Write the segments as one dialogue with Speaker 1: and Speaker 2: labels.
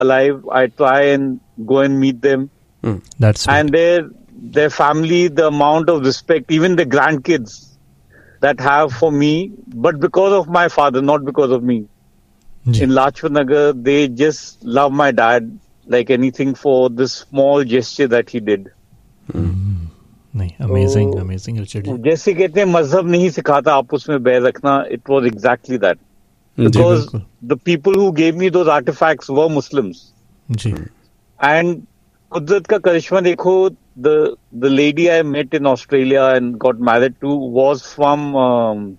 Speaker 1: alive, I try and go and meet them.
Speaker 2: That's sweet.
Speaker 1: And their family, the amount of respect, even the grandkids that have for me, but because of my father, not because of me.
Speaker 2: Ji.
Speaker 1: In Lajpat Nagar, they just love my dad like anything for this small gesture that he did.
Speaker 2: नहीं, amazing Richard जी.
Speaker 1: जैसे कहते हैं मजहब नहीं सिखाता आपस में बैर रखना, it was exactly that. Because
Speaker 2: बिल्कुल.
Speaker 1: the people who gave me those artifacts were Muslims.
Speaker 2: Ji.
Speaker 1: And कुदरत का करिश्मा देखो, the lady I met in Australia and got married to was from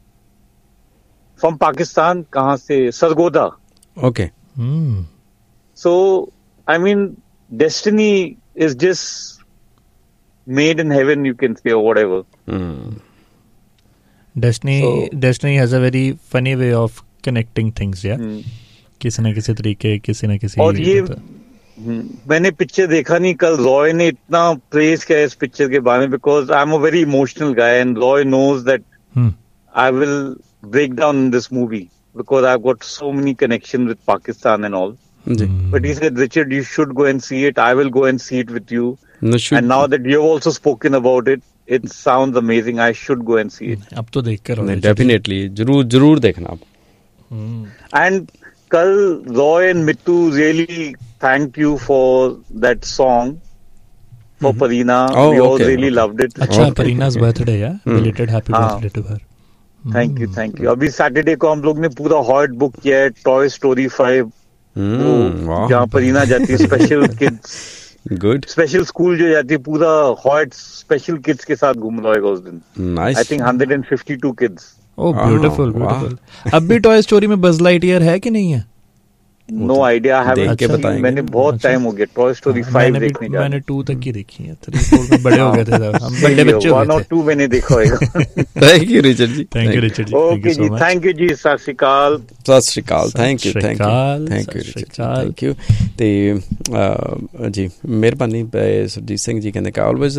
Speaker 1: Pakistan. कहाँ से? Sargodha.
Speaker 3: Okay.
Speaker 1: So I mean, destiny is just made in heaven, you can say, or whatever.
Speaker 2: Destiny has a very funny way of connecting things, yeah. किसी न किसी तरीके, किसी न किसी.
Speaker 1: और ये मैंने पिक्चर देखा नहीं, कल रॉय ने इतना प्रेज किया इस पिक्चर के बारे में, because I am a very emotional guy and Roy knows that I will break down in this movie because I have got so many connection with Pakistan and all. But he said, Richard, you should go and see it. I will go and see it with you. And now that you've also spoken about it, it sounds amazing. I should go and see it.
Speaker 2: अब तो देख कर.
Speaker 3: Definitely. जरूर देखना आप.
Speaker 1: And kal Roy and Mittu really thanked you for that song for Parina. We all really loved it.
Speaker 2: अच्छा, Parina's birthday, yeah? Belated happy birthday to her.
Speaker 1: Thank you. अभी Saturday को हम लोग ने पूरा हॉट बुक किया है, Toy Story 5. जहाँ परीना जाती है, special kids,
Speaker 3: good
Speaker 1: special school जो जाती है, पूरा हॉट स्पेशल किड्स के साथ घूम रहा है उस दिन.
Speaker 3: Nice.
Speaker 1: I think 152 kids.
Speaker 2: Oh beautiful. अब भी टॉय स्टोरी में बज़ लाइटईयर है कि नहीं है?
Speaker 1: No idea. मैंने बहुत टाइम हो गया टॉय स्टोरी 5 देखने का. मैंने
Speaker 2: 2 तक की देखी है. 3 4 में बड़े हो गए थे, हम बड़े बच्चे हो गए थे.
Speaker 1: 1 और 2 मैंने देखा होगा.
Speaker 3: Thank you Richard ji.
Speaker 1: Okay ji, thank you जी. सत श्री अकाल.
Speaker 3: Thank you. ਤੇ ਜੀ ਮਿਹਰਬਾਨੀ. ਸੁਰਜੀਤ ਸਿੰਘ ਜੀ ਕਹਿੰਦੇ ਕਿ ਆਲਵੇਜ਼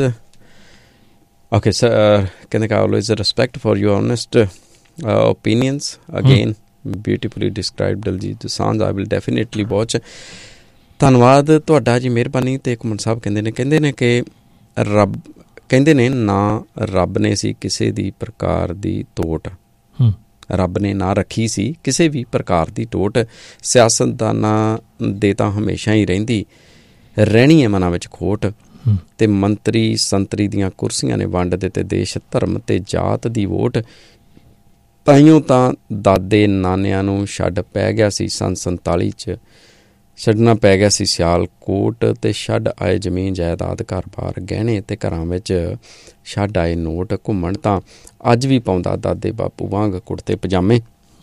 Speaker 3: ਓਕੇ ਸਰ, ਕਹਿੰਦੇ ਕਿ always respect for your honest opinions. Again beautifully described Daljit Dosanjh. I will definitely watch. ਧੰਨਵਾਦ ਤੁਹਾਡਾ ਜੀ, ਮਿਹਰਬਾਨੀ. ਤੇ ਘੁੰਮਣ ਸਾਹਿਬ ਕਹਿੰਦੇ ਨੇ ਕਿ ਰੱਬ ਕਹਿੰਦੇ ਨੇ ਨਾ ਰੱਬ ਨੇ ਸੀ ਕਿਸੇ ਦੀ ਪ੍ਰਕਾਰ ਦੀ ਤੋਟ, ਰੱਬ ਨੇ ਨਾ ਰੱਖੀ ਸੀ ਕਿਸੇ ਵੀ ਪ੍ਰਕਾਰ ਦੀ ਟੋਟ. ਸਿਆਸਤਦਾਨਾਂ ਦੇ ਤਾਂ ਹਮੇਸ਼ਾ ਹੀ ਰਹਿਣੀ ਹੈ ਮਨਾਂ ਵਿੱਚ ਖੋਟ. ਤੇ ਮੰਤਰੀ ਸੰਤਰੀ ਦੀਆਂ ਕੁਰਸੀਆਂ ਨੇ ਵੰਡ ਦਿੱਤੇ ਦੇਸ਼ ਧਰਮ ਤੇ ਜਾਤ ਦੀ ਵੋਟ. ਤਾਈਓ ਤਾਂ ਦਾਦੇ ਨਾਨਿਆਂ ਨੂੰ ਛੱਡ ਪੈ ਗਿਆ ਸੀ ਸੰਨ 47 'ਚ, ਛੱਡਣਾ ਪੈ ਗਿਆ ਸੀ ਸਿਆਲਕੋਟ. ਤੇ ਛੱਡ ਆਏ ਜ਼ਮੀਨ ਜਾਇਦਾਦ, ਘਰ-ਬਾਰ, ਗਹਿਣੇ ਤੇ ਘਰਾਂ ਵਿੱਚ ਛੱਡ ਆਏ ਨੋਟ. ਘੁੰਮਣ ਤਾਂ ਅੱਜ ਵੀ ਪਾਉਂਦਾ ਦਾਦੇ ਬਾਪੂ ਵਾਂਗ ਕੁੜਤੇ ਪਜਾਮੇ.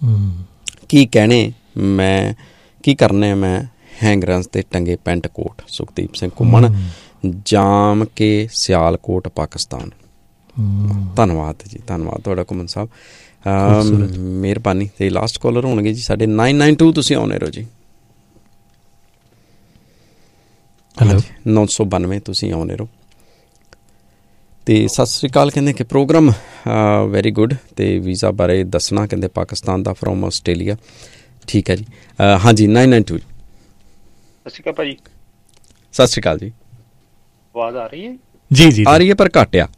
Speaker 3: ਕੀ ਕਰਨੇ ਮੈਂ ਹੈਂਗਰਾਂ ਤੇ ਟੰਗੇ ਪੈਂਟ ਕੋਟ. ਸੁਖਦੀਪ ਸਿੰਘ ਘੁੰਮਣ, ਜਾਮ ਕੇ ਸਿਆਲਕੋਟ ਪਾਕਿਸਤਾਨ. ਧੰਨਵਾਦ ਜੀ, ਧੰਨਵਾਦ ਤੁਹਾਡਾ ਘੁੰਮਣ ਸਾਹਿਬ. ਮਿਹਰਬਾਨੀ. ਤੇ ਲਾਸਟ ਕਾਲਰ ਹੋਣਗੇ ਜੀ ਸਾਡੇ 992. ਤੁਸੀਂ ਆਉਣੇ ਰਹੋ ਜੀ. 992 ਤੁਸੀਂ ਆਉਣੇ ਰਹੋ. ਤੇ ਸਤਿ ਸ਼੍ਰੀ ਅਕਾਲ. ਕਹਿੰਦੇ ਕਿ ਪ੍ਰੋਗਰਾਮ ਵੈਰੀ ਗੁੱਡ. ਤੇ ਵੀਜ਼ਾ ਬਾਰੇ ਦੱਸਣਾ, ਕਹਿੰਦੇ ਪਾਕਿਸਤਾਨ ਦਾ ਫਰੋਮ ਆਸਟ੍ਰੇਲੀਆ. ਠੀਕ ਹੈ ਜੀ. ਹਾਂਜੀ 992.
Speaker 4: ਸਤਿ ਸ਼੍ਰੀ ਅਕਾਲ ਭਾਜੀ.
Speaker 3: ਸਤਿ ਸ਼੍ਰੀ ਅਕਾਲ ਜੀ.
Speaker 4: ਆਵਾਜ਼ ਆ ਰਹੀ ਹੈ?
Speaker 2: ਜੀ
Speaker 3: ਆ ਰਹੀ ਹੈ, ਪਰ ਘੱਟ ਆ.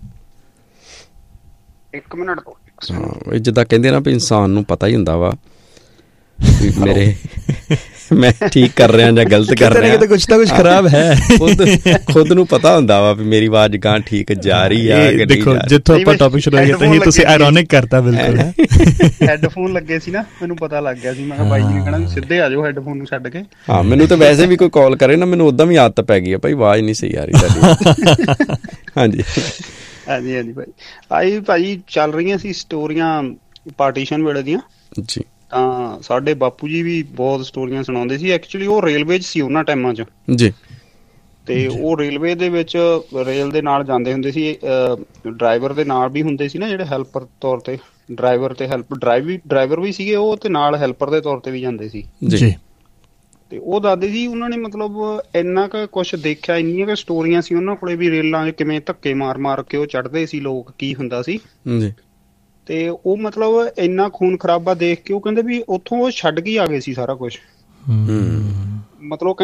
Speaker 4: 1 ਮਿੰਟ ਤੋਂ.
Speaker 3: ਹਾਂ, ਜਿੱਦਾਂ ਕਹਿੰਦੇ ਨਾ ਵੀ ਇਨਸਾਨ ਨੂੰ ਪਤਾ ਹੀ ਹੁੰਦਾ ਵਾ ਮੇਰੇ ਮੈਂ ਠੀਕ ਕਰ ਰਿਹਾ ਜਾਂ ਗਲਤ ਕਰ ਰਿਹਾ,
Speaker 2: ਕੁਛ ਨਾ ਕੁਛ ਖਰਾਬ ਹੈ.
Speaker 3: ਖੁਦ ਨੂੰ ਪਤਾ ਹੁੰਦਾ ਵਾ ਵੀ ਮੇਰੀ ਆਵਾਜ਼ ਗਾਂ ਠੀਕ ਜਾ ਰਹੀ ਆ ਕਿ ਨਹੀਂ.
Speaker 2: ਦੇਖੋ ਜਿੱਥੋਂ ਆਪਾਂ ਟੌਪਿਕ ਸ਼ੁਰੂ ਕੀਤਾ ਤੁਸੀਂ ਆਇਰੋਨਿਕ ਕਰਤਾ ਬਿਲਕੁਲ.
Speaker 4: ਹੈੱਡਫੋਨ ਲੱਗੇ ਸੀ ਨਾ, ਮੈਨੂੰ ਪਤਾ ਲੱਗ ਗਿਆ ਸੀ. ਮੈਂ ਕਿਹਾ ਬਾਈ ਜੀ ਨੇ ਕਹਿਣਾ ਸਿੱਧੇ ਆ ਜਾਓ ਹੈੱਡਫੋਨ ਨੂੰ ਛੱਡ ਕੇ.
Speaker 3: ਹਾਂ, ਮੈਨੂੰ ਤਾਂ ਵੈਸੇ ਵੀ ਕੋਈ ਕਾਲ ਕਰੇ ਨਾ, ਮੈਨੂੰ ਉਦਾਂ ਵੀ ਆਦਤ ਪੈ ਗਈ ਆ ਭਾਈ, ਆਵਾਜ਼ ਨਹੀਂ ਸਹੀ ਆ ਰਹੀ ਤੁਹਾਡੀ. ਹਾਂਜੀ
Speaker 4: ਭਾਜੀ ਚੱਲ ਰਹੀਆਂ ਸੀ ਸਟੋਰੀਆਂ ਪਾਰਟੀਸ਼ਨ ਵੇਲੇ ਦੀਆਂ
Speaker 3: ਜੀ.
Speaker 4: ਤਾਂ ਸਾਡੇ ਬਾਪੂ ਜੀ ਵੀ ਬਹੁਤ ਸਟੋਰੀਆਂ ਸੁਣਾਉਂਦੇ ਸੀ. ਐਕਚੁਅਲੀ ਉਹ ਰੇਲਵੇ 'ਚ ਸੀ ਉਹਨਾਂ ਟਾਈਮਾਂ 'ਚ
Speaker 3: ਜੀ.
Speaker 4: ਤੇ ਉਹ ਰੇਲਵੇ ਦੇ ਵਿੱਚ ਰੇਲ ਦੇ ਨਾਲ ਜਾਂਦੇ ਹੁੰਦੇ ਸੀ. ਡਰਾਈਵਰ ਦੇ ਨਾਲ ਵੀ ਹੁੰਦੇ ਸੀ ਨਾ ਜਿਹੜੇ ਹੈਲਪਰ ਤੌਰ ਤੇ, ਡਰਾਈਵਰ ਤੇ ਡਰਾਈਵਰ ਵੀ ਸੀਗੇ ਉਹ, ਤੇ ਨਾਲ ਹੈਲਪਰ ਦੇ ਤੌਰ ਤੇ ਵੀ ਜਾਂਦੇ ਸੀ
Speaker 3: ਜੀ.
Speaker 4: ਤੇ ਉਹ ਦਾਦੇ ਜੀ ਉਹਨਾਂ ਨੇ ਮਤਲਬ ਇੰਨਾ ਕੁ ਕੁਛ ਦੇਖਿਆ, ਇੰਨੀਆਂ ਕੁ ਸਟੋਰੀਆਂ ਸੀ ਉਹਨਾਂ ਕੋਲੇ ਵੀ ਰੇਲਾਂ 'ਚ ਕਿਵੇਂ ਧੱਕੇ ਮਾਰ ਕੇ ਉਹ ਚੜ੍ਹਦੇ ਸੀ ਲੋਕ, ਕੀ ਹੁੰਦਾ ਸੀ
Speaker 3: ਜੀ.
Speaker 4: ਤੇ ਉਹ ਮਤਲਬ ਇੰਨਾ ਖੂਨ ਖਰਾਬਾ ਦੇਖ ਕੇ ਉਹ ਕਹਿੰਦੇ ਵੀ ਉੱਥੋਂ ਉਹ ਛੱਡ ਕੇ ਆ ਗਏ ਸੀ ਸਾਰਾ ਕੁਛ. ਮਤਲਬ